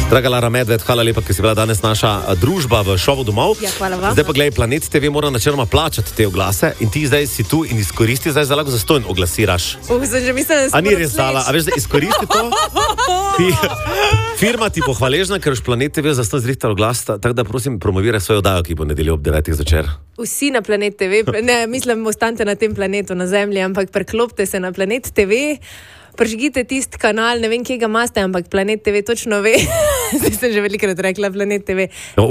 Draga Lara Medved, hvala lepa, ker si bila danes naša družba v šovu domov. Ja, hvala vam. Zdaj pa gledaj, Planet TV mora načeloma plačati te oglase in ti zdaj si tu in izkoristi, zdaj lahko zastonj oglasiraš. Sem že mislila, da A ni res dala, a veš, da izkoristi to? Firma ti bo hvaležna, ker už Planet TV zastonj zrihtal oglas, tako da prosim promoviraj svojo oddajo, ki bo nedeljo ob 9. zvečer. Vsi na Planet TV, ne, mislim, ostanite na tem planetu, na Zemlji, ampak preklopite se na Planet TV. Prižgite tisti kanal, ne vem, kje ga imate, ampak Planet TV točno ve. Zdaj sem že velikrat rekla Planet TV.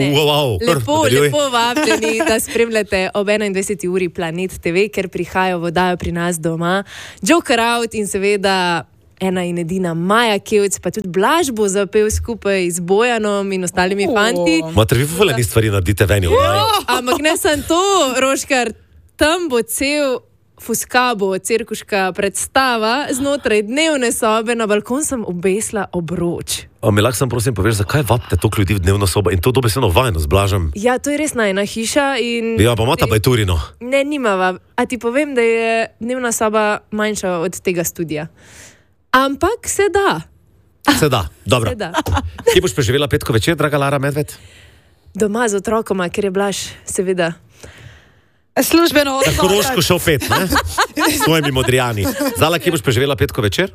Lepo vabljeni, da spremljate ob 21. uri Planet TV, ker prihajajo v oddajo pri nas doma. Joker Out in seveda ena in edina Maja Kevc, pa tudi Blaž bo zapel skupaj z Bojanom in ostalimi fanti. Mater, vi voleni stvari naredite ven. Ampak ne sem to, Roškar, tam bo cel Fuskabo, cirkuška predstava, znotraj dnevne sobe, na balkon sem obesla obroč. A mi lahko sem prosim poveš, zakaj vabite toliko ljudi v dnevno sobo in to dobesedno vajno z Blažem? Ja, to je res najna hiša in... Ja, pa imata bajturino. Ne, nimava. A ti povem, da je dnevna soba manjša od tega studija. Ampak se da. Se da, dobro. Se da. Kje boš preživela petko večer, draga Lara Medved? Doma z otrokoma, ker je Blaž, seveda. Službeno Na Koroško šel pet, ne? S svojimi modrijani. Zala, kje boš preživela petko večer?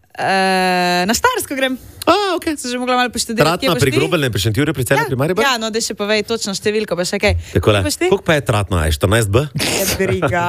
Na Štajersko grem. Okay. Se že mogla malo poštedirati. Tratna pri Grobelnem, pri Šentjurju, pri Celju, pri Mariboru? Ja, no, da še povej točno številko, pa še kaj. Takole, koliko pa je Tratna? 14B? Je briga.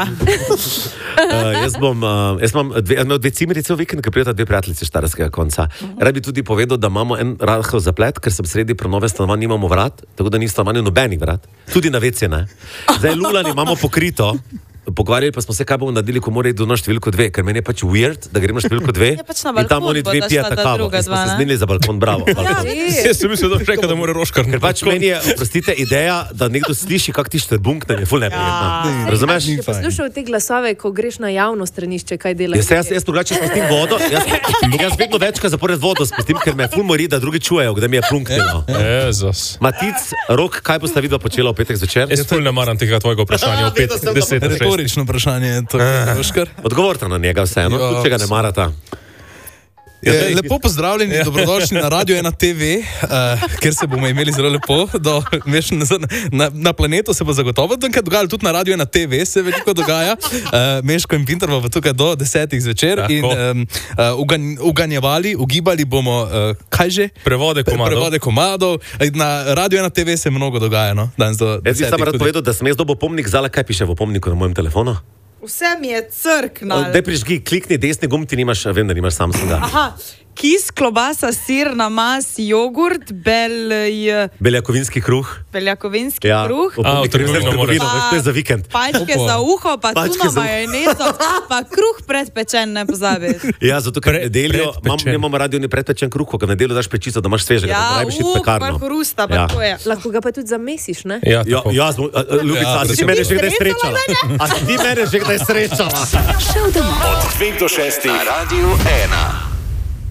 Jaz imam dve cimerice v vikend, ker prijeta dve prijateljice Štajerskega konca. Rad bi tudi povedal, da imamo en rahel zaplet, ker sem sredi prenove stanovanj, nimamo vrat, tako da ni stanovanju nobenih vrat. Tudi na WC, ne? Zdaj lulani imamo pokrito. Pogovarjali pa smo se, kaj bomo naredili, ko mora iti na številko 2, ker meni je pač weird, da gremo na številko 2 in tam oni dve pijata kavo. Smo se zmenili za balkon, bravo. Jaz sem mislil, da bi rekel, da mora Roškar. Ker pač meni je, oprostite, ideja, da nekdo sliši, kak ti štrbunkne, je ful neprijetna. Razumeš? Če poslušal te glasove, ko greš na javno stranišče, kaj delaš? Jaz drugače spustim vodo, jaz vedno večkrat zapored vodo spustim, ker me ful mori, da drugi čujejo, kdaj mi je plunknilo. Jezus. Matic, Rok, kaj boste vidva počela v petek zvečer? Jaz ful ne maram tega tvojega vprašanja v petek 10. Retorično vprašanje je to, Roškar. Odgovorite na njega vseeno, tudi če ga ne marata. Lepo pozdravljeni, dobrodošli na Radio 1 TV, kjer se bomo imeli zelo lepo. Na planetu se bo zagotovo nekaj dogajalo, tudi na Radio 1 TV se veliko dogaja. Meško in Pintar bo tukaj do 10. zvečer in ugibali bomo, kaj že? Prevode komadov. Na Radio 1 TV se mnogo dogaja, no? Danes do 10. Jaz bi sam rad povedal, da sem jaz dobil opomnik, Zala, kaj piše v opomniku na mojem telefonu? Vse mi je crknalo. Daj prižgi, klikni desni gumb, ti nimaš, vem, da nimaš Samsunga. Aha, kis, klobasa, sir, namaz, jogurt, beljakovinski kruh. Kruh. V trgovino moraš, to je za vikend. Palčke za uho, pa tuno majonezo, pa kruh predpečen, ne pozabi. Ja, zato ker nedeljo, imamo radio ni predpečen kruh, ko ga nedeljo daš pečico, da imaš svežega, da ne rabiš iti pekarno. Hrusta, pa to je. Lahko ga pa tudi zamesiš, ne? Ja, Ljubica, a si ti mene že kdaj srečala? A si ti mene že kdaj srečala? Od 5 do 6 na Radio 1.